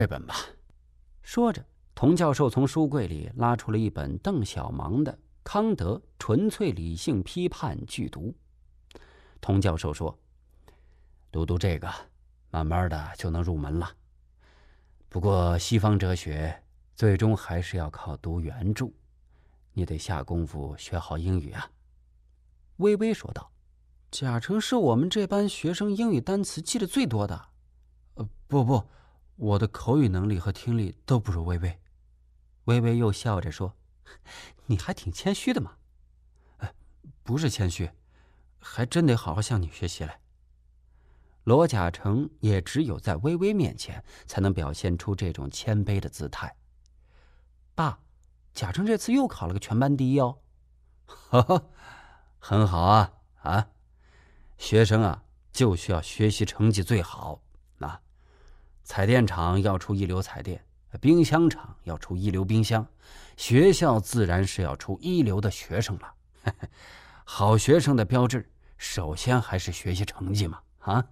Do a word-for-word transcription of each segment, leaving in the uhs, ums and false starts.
这本吧。说着，童教授从书柜里拉出了一本邓小芒的《康德纯粹理性批判剧读》。童教授说：“读读这个，慢慢的就能入门了。不过西方哲学最终还是要靠读原著，你得下功夫学好英语啊。”微微说道：“ 贾成是我们这班学生英语单词记得最多的。呃，不不，我的口语能力和听力都不如微微。” 微微又笑着说：“ 你还挺谦虚的嘛。”“哎，不是谦虚，还真得好好向你学习来。” 罗贾成也只有在微微面前才能表现出这种谦卑的姿态。 “爸，贾成这次又考了个全班第一哦。”“ 呵呵，很好啊啊！学生啊，就需要学习成绩最好啊。彩电厂要出一流彩电，冰箱厂要出一流冰箱，学校自然是要出一流的学生了。好学生的标志，首先还是学习成绩嘛啊！”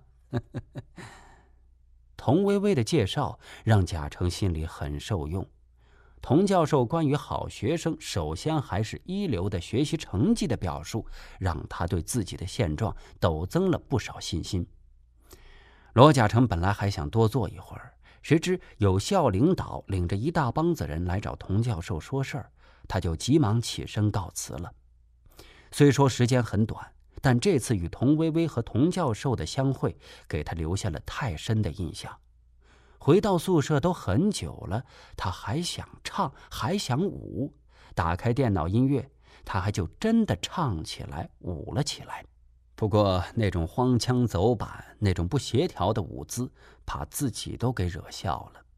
童微微的介绍让贾成心里很受用。童教授关于好学生首先还是一流的学习成绩的表述，让他对自己的现状陡增了不少信心。罗贾成本来还想多坐一会儿，谁知有校领导领着一大帮子人来找童教授说事儿，他就急忙起身告辞了。虽说时间很短，但这次与童微微和童教授的相会给他留下了太深的印象。回到宿舍都很久了，他还想唱，还想舞。打开电脑音乐，他还就真的唱起来，舞了起来。不过那种荒腔走板，那种不协调的舞姿，怕自己都给惹笑了。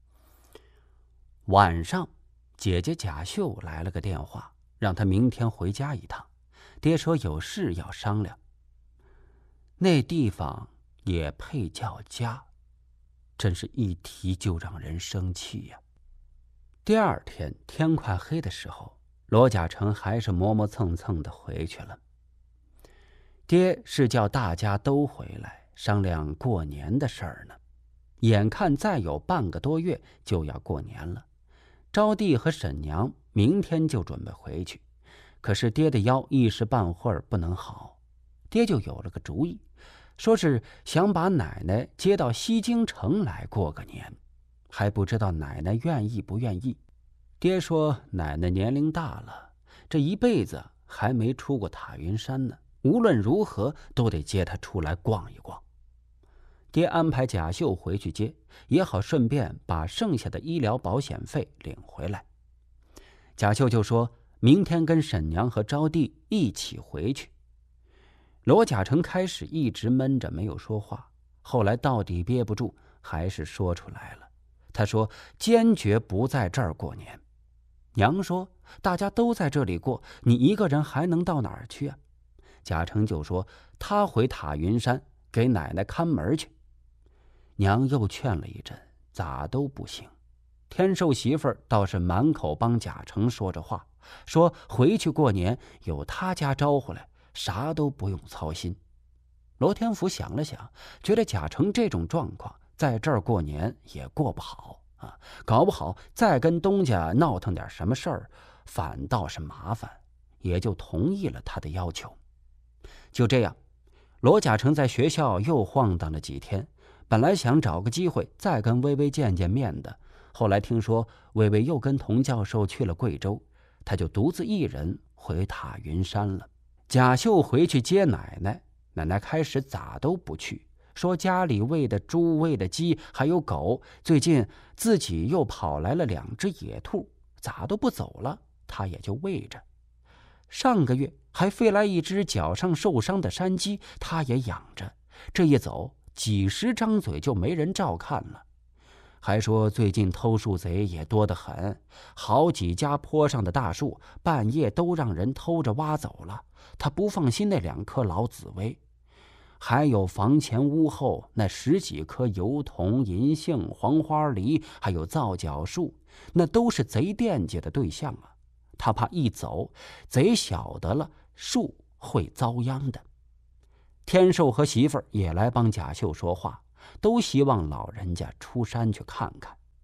晚上，姐姐贾秀来了个电话，让他明天回家一趟。爹说有事要商量。那地方也配叫家？真是一提就让人生气呀。第二天天快黑的时候，罗贾成还是磨磨蹭蹭的回去了。爹是叫大家都回来商量过年的事儿呢。眼看再有半个多月就要过年了，招娣和沈娘明天就准备回去，可是爹的腰一时半会儿不能好，爹就有了个主意，说是想把奶奶接到西京城来过个年，还不知道奶奶愿意不愿意。爹说奶奶年龄大了，这一辈子还没出过塔云山呢，无论如何都得接她出来逛一逛。爹安排贾秀回去接，也好顺便把剩下的医疗保险费领回来。贾秀就说明天跟沈娘和招娣一起回去。罗贾成开始一直闷着没有说话，后来到底憋不住，还是说出来了。他说坚决不在这儿过年。娘说大家都在这里过，你一个人还能到哪儿去啊？贾成就说他回塔云山给奶奶看门去。娘又劝了一阵，咋都不行。天寿媳妇儿倒是满口帮贾成说着话，说回去过年有他家招呼来，啥都不用操心。罗天福想了想，觉得贾成这种状况在这儿过年也过不好啊，搞不好再跟东家闹腾点什么事儿，反倒是麻烦，也就同意了他的要求。就这样，罗贾成在学校又晃荡了几天，本来想找个机会再跟微微见见面的，后来听说微微又跟童教授去了贵州，他就独自一人回塔云山了。贾秀回去接奶奶，奶奶开始咋都不去，说家里喂的猪喂的鸡还有狗，最近自己又跑来了两只野兔，咋都不走了，他也就喂着。上个月还飞来一只脚上受伤的山鸡，他也养着，这一走几十张嘴就没人照看了。还说最近偷树贼也多得很，好几家坡上的大树半夜都让人偷着挖走了，他不放心那两棵老紫薇。还有房前屋后那十几棵油桐、银杏、黄花梨，还有皂角树，那都是贼惦记的对象啊。他怕一走，贼晓得了，树会遭殃的。天寿和媳妇儿也来帮贾秀说话，都希望老人家出山去看看。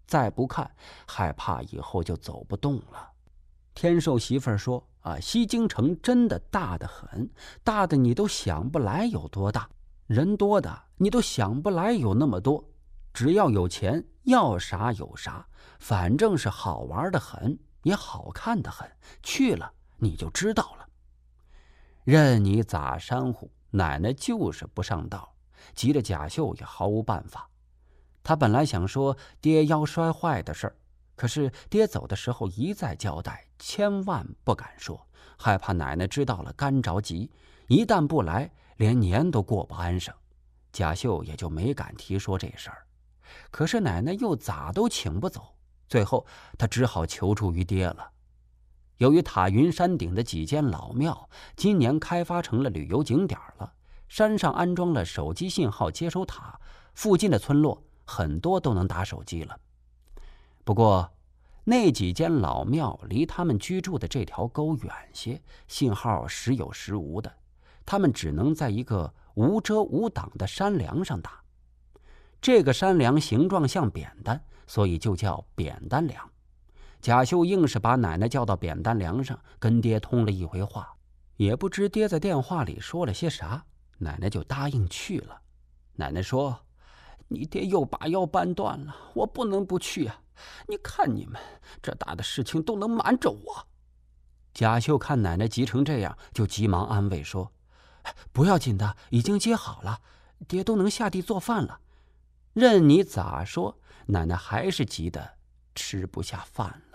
再不看，害怕以后就走不动了。天寿媳妇儿说：“啊，西京城真的大得很，大的你都想不来有多大，人多的你都想不来有那么多。只要有钱，要啥有啥，反正是好玩的很，也好看的很，去了你就知道了。”任你咋煽乎，奶奶就是不上道，急得贾秀也毫无办法。他本来想说爹腰摔坏的事儿，可是爹走的时候一再交代，千万不敢说，害怕奶奶知道了干着急，一旦不来，连年都过不安生。贾秀也就没敢提说这事儿。可是奶奶又咋都请不走，最后他只好求助于爹了。由于塔云山顶的几间老庙今年开发成了旅游景点了，山上安装了手机信号接收塔，附近的村落很多都能打手机了。不过那几间老庙离他们居住的这条沟远些，信号时有时无的，他们只能在一个无遮无挡的山梁上打。这个山梁形状像扁担，所以就叫扁担梁。贾秀硬是把奶奶叫到扁担梁上，跟爹通了一回话，也不知爹在电话里说了些啥，奶奶就答应去了。奶奶说：“你爹又把腰扳断了，我不能不去啊！你看你们这大的事情都能瞒着我。”贾秀看奶奶急成这样，就急忙安慰说：“不要紧的，已经接好了，爹都能下地做饭了。”任你咋说，奶奶还是急得吃不下饭了。